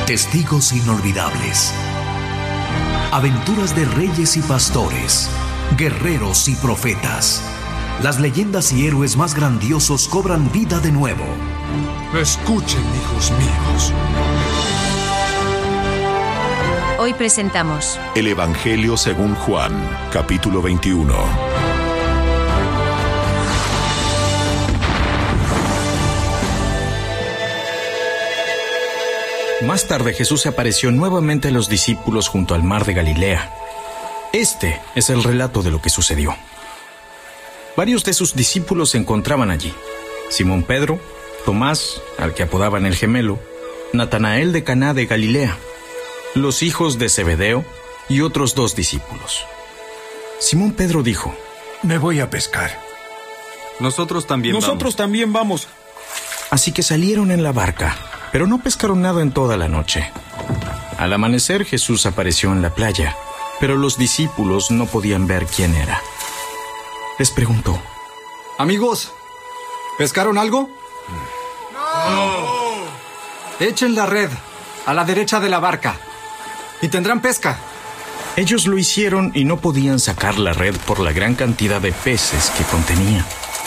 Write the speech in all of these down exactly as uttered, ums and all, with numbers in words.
Testigos inolvidables. Aventuras de reyes y pastores, guerreros y profetas. Las leyendas y héroes más grandiosos cobran vida de nuevo. Escuchen, hijos míos. Hoy presentamos El Evangelio según Juan, capítulo veintiuno. Más tarde Jesús se apareció nuevamente a los discípulos junto al mar de Galilea. Este es el relato de lo que sucedió. Varios de sus discípulos se encontraban allí. Simón Pedro, Tomás, al que apodaban el gemelo, Natanael de Caná de Galilea, los hijos de Zebedeo y otros dos discípulos. Simón Pedro dijo: Me voy a pescar. Nosotros también Nosotros vamos. también vamos. Así que salieron en la barca, pero no pescaron nada en toda la noche. Al amanecer Jesús apareció en la playa, pero los discípulos no podían ver quién era. Les preguntó: Amigos, ¿pescaron algo? ¡No! Echen la red a la derecha de la barca y tendrán pesca. Ellos lo hicieron y no podían sacar la red por la gran cantidad de peces que contenía.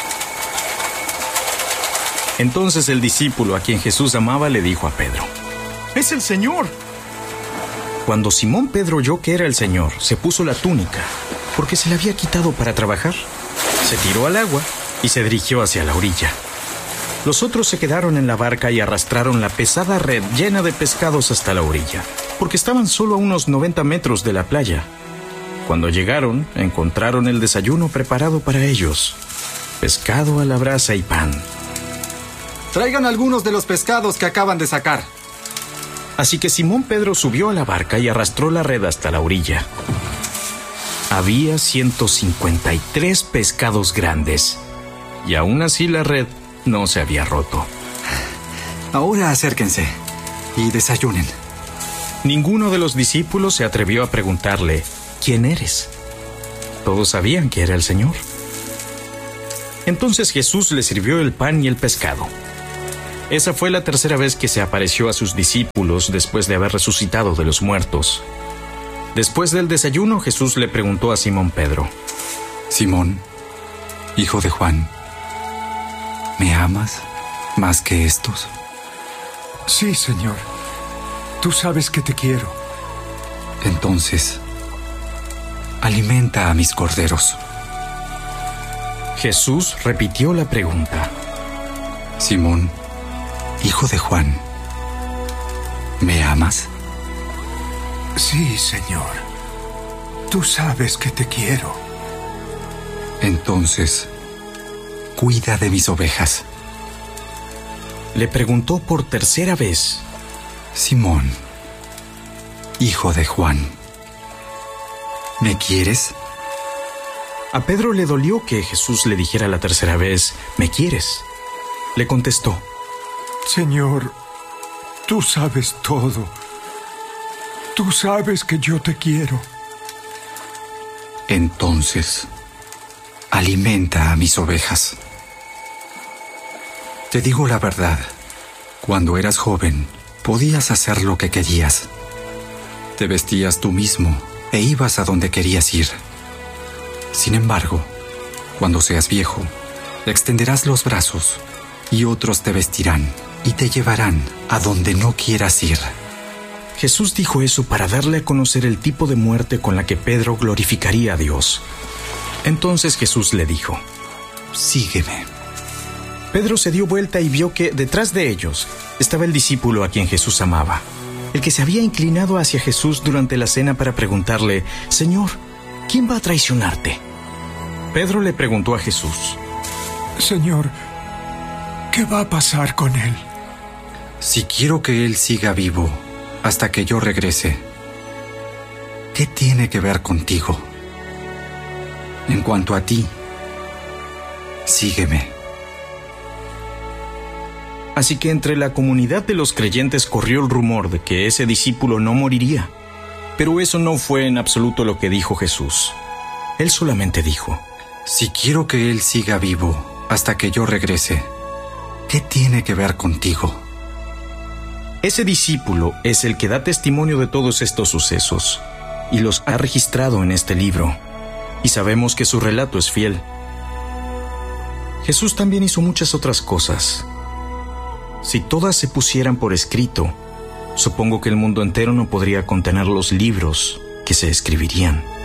Entonces el discípulo a quien Jesús amaba le dijo a Pedro: ¡Es el Señor! Cuando Simón Pedro oyó que era el Señor, se puso la túnica, porque se la había quitado para trabajar. Se tiró al agua y se dirigió hacia la orilla. Los otros se quedaron en la barca y arrastraron la pesada red llena de pescados hasta la orilla, porque estaban solo a unos noventa metros de la playa. Cuando llegaron, encontraron el desayuno preparado para ellos: pescado a la brasa y pan. Traigan algunos de los pescados que acaban de sacar. Así que Simón Pedro subió a la barca y arrastró la red hasta la orilla. Había ciento cincuenta y tres pescados grandes, y aún así la red no se había roto. Ahora acérquense y desayunen. Ninguno de los discípulos se atrevió a preguntarle: ¿Quién eres? Todos sabían que era el Señor. Entonces Jesús les sirvió el pan y el pescado. Esa fue la tercera vez que se apareció a sus discípulos después de haber resucitado de los muertos. Después del desayuno, Jesús le preguntó a Simón Pedro: Simón, hijo de Juan, ¿me amas más que estos? Sí, Señor. Tú sabes que te quiero. Entonces, alimenta a mis corderos. Jesús repitió la pregunta: Simón, hijo de Juan, ¿me amas? Sí, Señor. Tú sabes que te quiero. Entonces, cuida de mis ovejas. Le preguntó por tercera vez: Simón, hijo de Juan, ¿me quieres? A Pedro le dolió que Jesús le dijera la tercera vez: ¿Me quieres? Le contestó: Señor, tú sabes todo. Tú sabes que yo te quiero. Entonces, alimenta a mis ovejas. Te digo la verdad, cuando eras joven, podías hacer lo que querías. Te vestías tú mismo e ibas a donde querías ir. Sin embargo, cuando seas viejo, extenderás los brazos y otros te vestirán y te llevarán a donde no quieras ir. Jesús dijo eso para darle a conocer el tipo de muerte con la que Pedro glorificaría a Dios. Entonces Jesús le dijo: Sígueme. Pedro se dio vuelta y vio que detrás de ellos estaba el discípulo a quien Jesús amaba, el que se había inclinado hacia Jesús durante la cena para preguntarle: Señor, ¿quién va a traicionarte? Pedro le preguntó a Jesús: Señor, ¿qué va a pasar con él? Si quiero que él siga vivo hasta que yo regrese, ¿qué tiene que ver contigo? En cuanto a ti, sígueme. Así que entre la comunidad de los creyentes corrió el rumor de que ese discípulo no moriría. Pero eso no fue en absoluto lo que dijo Jesús. Él solamente dijo: Si quiero que él siga vivo hasta que yo regrese, ¿qué tiene que ver contigo? Ese discípulo es el que da testimonio de todos estos sucesos y los ha registrado en este libro, y sabemos que su relato es fiel. Jesús también hizo muchas otras cosas. Si todas se pusieran por escrito, supongo que el mundo entero no podría contener los libros que se escribirían.